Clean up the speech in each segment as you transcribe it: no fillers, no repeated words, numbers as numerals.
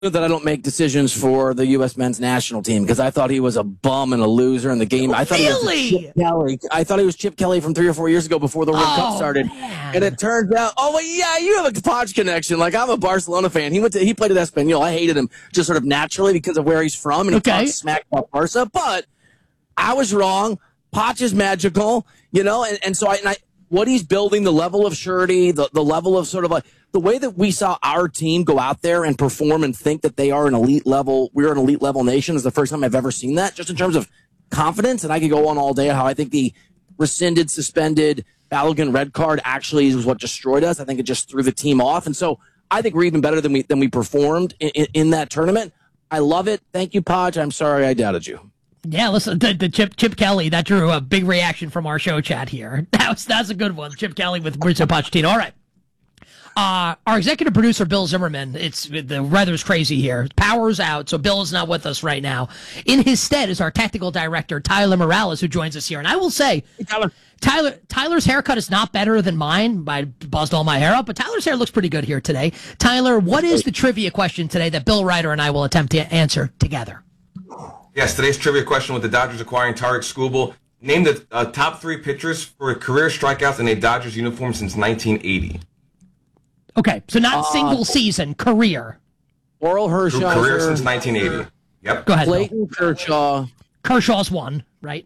that I don't make decisions for the U.S. men's national team because I thought he was a bum and a loser in the game. I thought he was Chip Kelly. I thought he was Chip Kelly from 3 or 4 years ago before the World Cup started. Man. And it turns out, well, yeah, you have a Podge connection. Like, I'm a Barcelona fan. He played at Espanyol. I hated him just sort of naturally because of where he's from, and he talks smack about Barca. But I was wrong. Podge is magical, and so what he's building, the level of surety, the level of sort of like the way that we saw our team go out there and perform and think that they are an elite level, we're an elite level nation is the first time I've ever seen that, just in terms of confidence. And I could go on all day how I think the rescinded, suspended, Balogun red card actually is what destroyed us. I think it just threw the team off. And so I think we're even better than we performed in that tournament. I love it. Thank you, Podge. I'm sorry I doubted you. Yeah, listen, the Chip Kelly, that drew a big reaction from our show chat here. That's a good one. Chip Kelly with Mauricio Pochettino. All right. Our executive producer, Bill Zimmerman, the weather's crazy here. Power's out, so Bill is not with us right now. In his stead is our technical director, Tyler Morales, who joins us here. And I will say, Tyler's haircut is not better than mine. I buzzed all my hair up, but Tyler's hair looks pretty good here today. Tyler, what is the trivia question today that Bill Ryder and I will attempt to answer together? Yes, today's trivia question with the Dodgers acquiring Tarik Skubal. Name the top 3 pitchers for career strikeouts in a Dodgers uniform since 1980. Okay, so not single season, career. Oral Hershiser. Career since 1980. Yep. Go ahead. Clayton Kershaw. Kershaw's one, right?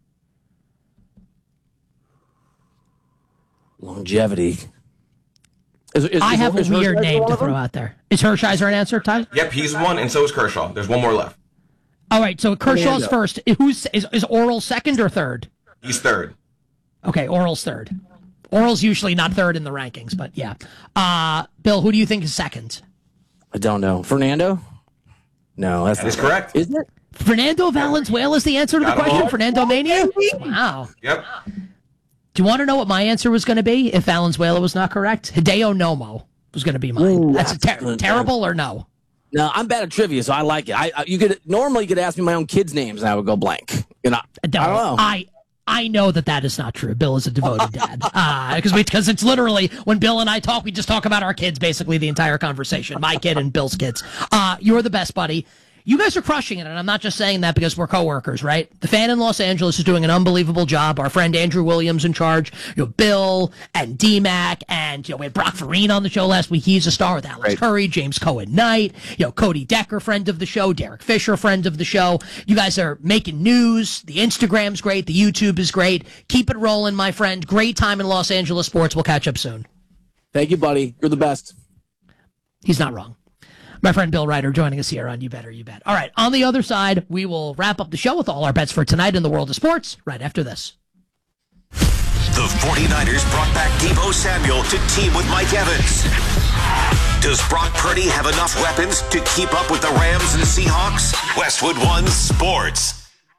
Longevity. I have a weird name to throw out there. Is Hershiser an answer, Ty? Yep, he's one, and so is Kershaw. There's one more left. All right, so Kershaw's first. Is Oral second or third? He's third. Okay, Oral's third. Oral's usually not third in the rankings, but yeah. Bill, who do you think is second? I don't know. Fernando? No, that is correct. Isn't it? Fernando Valenzuela is the answer to the question? Fernando Mania? Wow. Yep. Do you want to know what my answer was going to be if Valenzuela was not correct? Hideo Nomo was going to be mine. Ooh, that's terrible or no? No, I'm bad at trivia, so I like it. You could ask me my own kids' names, and I would go blank. I don't know. I know that is not true. Bill is a devoted dad. Because it's literally, when Bill and I talk, we just talk about our kids basically the entire conversation. My kid and Bill's kids. You're the best, buddy. You guys are crushing it, and I'm not just saying that because we're coworkers, right? The fan in Los Angeles is doing an unbelievable job. Our friend Andrew Williams in charge. Bill and D-Mac, and we had Brock Farina on the show last week. He's a star with Alex Curry, James Cohen-Knight, Cody Decker, friend of the show, Derek Fisher, friend of the show. You guys are making news. The Instagram's great. The YouTube is great. Keep it rolling, my friend. Great time in Los Angeles sports. We'll catch up soon. Thank you, buddy. You're the best. He's not wrong. My friend Bill Ryder joining us here on You Better You Bet. All right, on the other side, we will wrap up the show with all our bets for tonight in the world of sports right after this. The 49ers brought back Deebo Samuel to team with Mike Evans. Does Brock Purdy have enough weapons to keep up with the Rams and Seahawks? Westwood One Sports.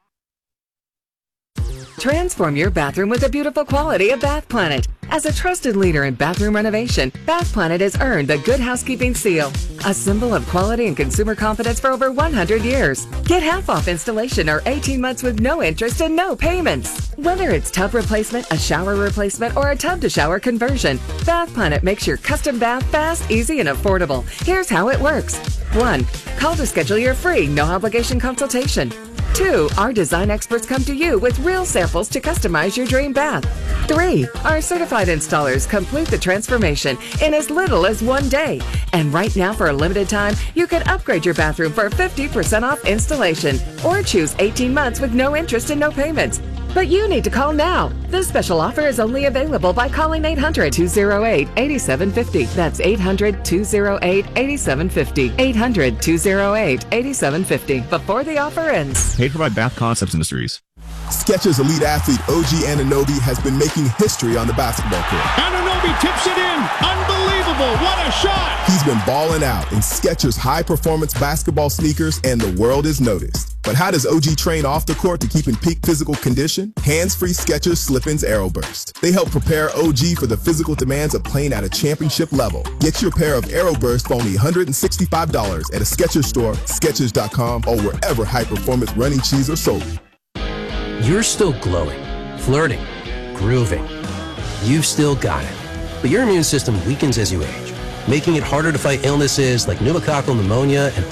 Transform your bathroom with the beautiful quality of Bath Planet. As a trusted leader in bathroom renovation, Bath Planet has earned the Good Housekeeping Seal, a symbol of quality and consumer confidence for over 100 years. Get half off installation or 18 months with no interest and no payments. Whether it's tub replacement, a shower replacement, or a tub-to-shower conversion, Bath Planet makes your custom bath fast, easy, and affordable. Here's how it works. 1. Call to schedule your free, no-obligation consultation. 2. Our design experts come to you with real samples to customize your dream bath. 3. Our certified installers complete the transformation in as little as 1 day. And right now, for a limited time, you can upgrade your bathroom for 50% off installation or choose 18 months with no interest and no payments. But you need to call now. This special offer is only available by calling 800-208-8750. That's 800-208-8750. 800-208-8750. Before the offer ends. Paid for by Bath Concepts Industries. Skechers elite athlete OG Anunoby has been making history on the basketball court. Anunoby tips it in. Unbelievable. What a shot. He's been balling out in Skechers high-performance basketball sneakers, and the world is noticed. But how does OG train off the court to keep in peak physical condition? Hands-free Skechers Slip-ins AeroBurst. They help prepare OG for the physical demands of playing at a championship level. Get your pair of AeroBurst for only $165 at a Skechers store, Skechers.com, or wherever high-performance running shoes are sold. You're still glowing, flirting, grooving. You've still got it. But your immune system weakens as you age. making it harder to fight illnesses like pneumococcal pneumonia and